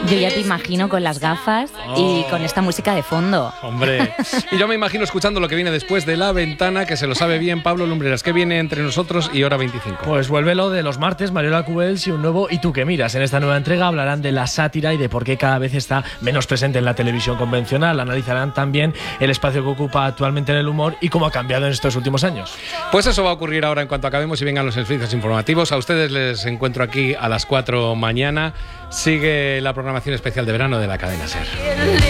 Yo ya te imagino con las gafas y con esta música de fondo. Hombre, y yo me imagino escuchando lo que viene después de La Ventana, que se lo sabe bien Pablo Lumbreras. ¿Qué viene entre nosotros y Hora 25? Pues vuelve lo de los martes, Mariola Cubels y un nuevo ¿Y tú qué miras? En esta nueva entrega hablarán de la sátira y de por qué cada vez está menos presente en la televisión convencional. Analizarán también el espacio que ocupa actualmente en el humor y cómo ha cambiado en estos últimos años. Pues eso va a ocurrir ahora en cuanto acabemos y vengan los servicios informativos. A ustedes les encuentro aquí a las 4 mañana. Sigue la programación especial de verano de la cadena SER.